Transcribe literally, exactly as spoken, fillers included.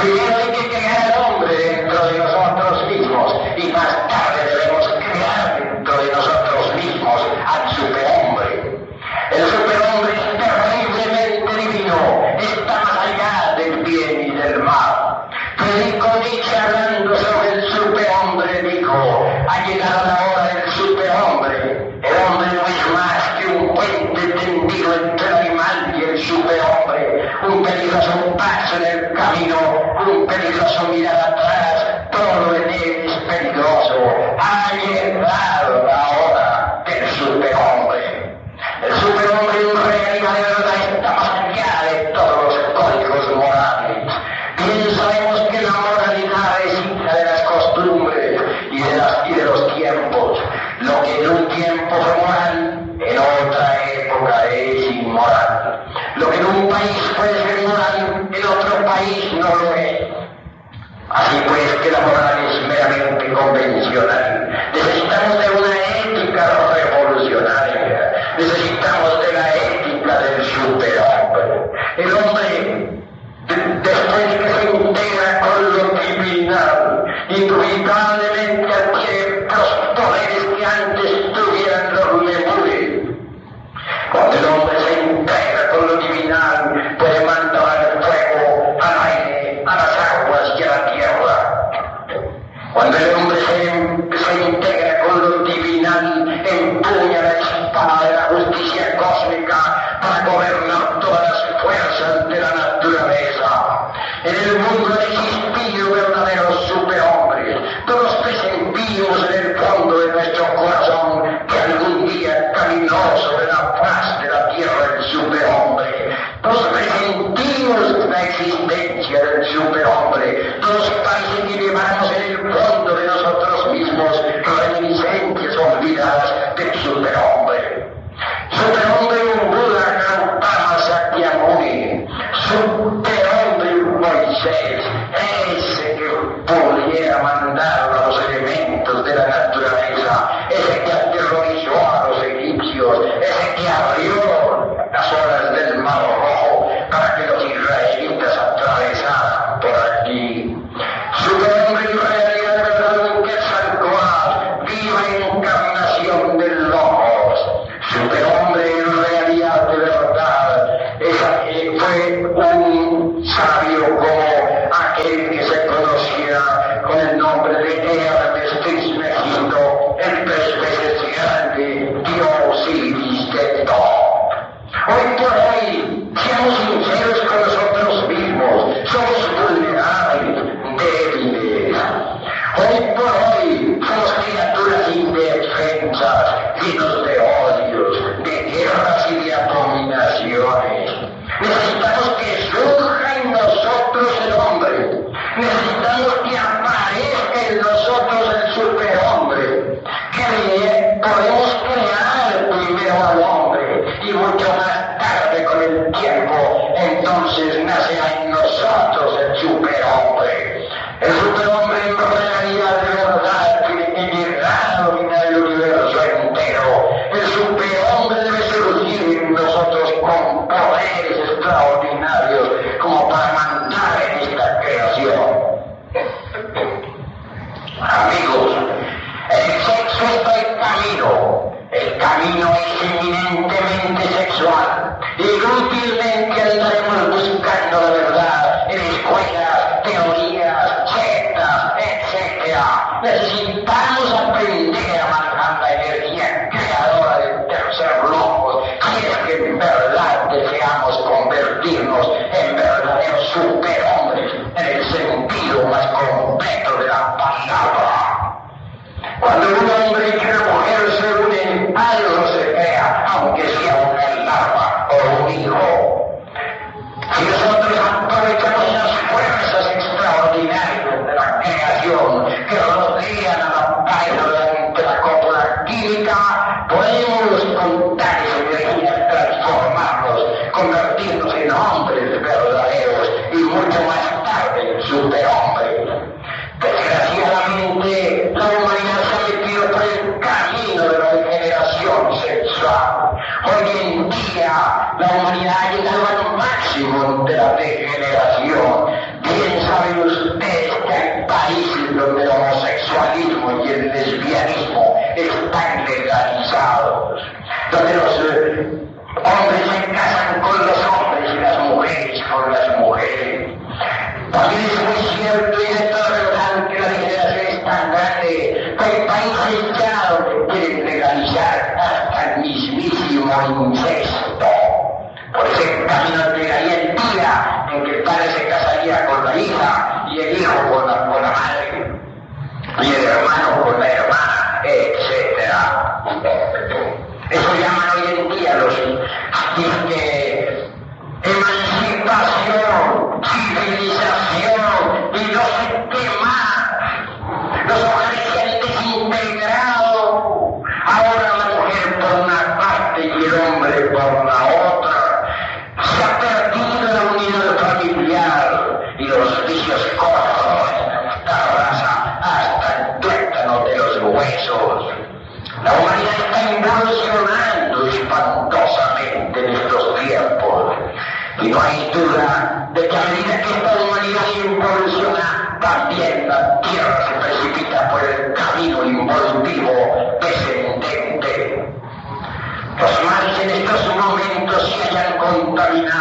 Primero hay que crear al hombre dentro de nosotros mismos y más tarde debemos crear dentro de nosotros mismos al superhombre. El superhombre es terriblemente divino, está más allá del bien y del mal. Federico Nietzsche, hablando sobre el superhombre, dijo: ha llegado la hora del superhombre. El hombre no es más que un puente tendido entre el animal y el superhombre, un peligroso paso en el camino, un peligroso mirar atrás, todo en él es peligroso. Ha llegado la hora del superhombre. El superhombre en realidad de verdad está más allá de todos los códigos morales. Bien sabemos que la moralidad es hija de las costumbres y de, las, y de los tiempos. Lo que en un tiempo fue moral, en otra época es inmoral. Lo que en un país puede ser moral, en otro país no lo es. Así pues que la moral es meramente convencional. Necesitamos de una ética revolucionaria. Necesitamos de la ética del superhombre. El hombre, de, después que se integra con lo divinal, inevitablemente adquiere los poderes que antes tuvieran los lemures. Cuando el hombre se integra con lo divinal, puede mandar al fuego, al aire, a las aguas y a la tierra. Cuando el hombre se, se integra con lo divinal, empuña la espada de la justicia cósmica para gobernar todas las fuerzas de la naturaleza. En el mundo han existido verdaderos superhombres. Todos presentimos en el fondo de nuestro corazón que algún día caminó sobre la faz de la tierra el superhombre. Todos presentimos la existencia del superhombre. Todos parece que llevamos en el fondo de nosotros mismos reminiscencias olvidadas del superhombre. Superhombre un Buda Gautama Sakyamuni. Superhombre un Moisés. Ese que pudiera mandar a los elementos de la naturaleza. Ese que aterrorizó a los egipcios. Ese que abrió las olas del Mar Rojo para que los israelitas atravesaran por aquí. Superhombre en realidad de verdad un Quetzalcóatl, viva encarnación del Logos. Superhombre en realidad de verdad esa, eh, fue un sabio como aquel que se conocía con el nombre de Hermes Trismegisto, el tres veces grande Dios Iris de Top. Hoy por hoy, seamos sinceros con nosotros mismos, somos vulnerables, débiles. Hoy por hoy, somos criaturas indefensas, llenos de odios, de guerras y de abominaciones. Necesitamos que surja en nosotros el hombre. Necesitamos que aparezca en nosotros el superhombre. Que podemos crear primero al hombre y mucho más tarde con el tiempo, entonces nacerá en nosotros el superhombre. El superhombre en realidad de verdad tiene que llegar a dominar el universo entero. El superhombre debe surgir en nosotros con poderes extraordinarios como para mandar en esta creación. Amigos, el sexo está el camino. El camino es eminentemente sexual. Inútilmente andaremos buscando la verdad en escuelas, teorías, sectas, etcétera. Necesitamos aprender a manejar la energía creadora del tercer logos si es que en verdad deseamos convertirnos en verdaderos superhombres en el sentido más completo de la palabra. Cuando un hombre y una mujer se unen, algo se crea, aunque sea una larva o un hijo. Si nosotros aprovechamos las fuerzas extraordinarias de la creación que rodean a la pareja de la cópula química, podemos con tales energías transformarnos, convertirnos en hombres verdaderos y mucho más tarde en superhombres. Desgraciadamente, la humanidad se ha metido por el camino incesto, por ese camino llegaría el día en que el padre se casaría con la hija y el hijo con la, con la madre y el hermano con la hermana, etcétera. Eso llaman hoy en día los que emancipación, civilización y no sé qué más. Los hogares se han desintegrado. Ahora la mujer por una parte y el hombre por la otra. Se ha perdido la unidad familiar y los vicios corroen a esta raza hasta el tuétano de los huesos. La humanidad está involucionando espantosamente en estos tiempos. Y no hay duda de que a medida que esta humanidad involuciona, también la Tierra se precipita por el camino involutivo descendente. Los mares en estos momentos se hayan contaminado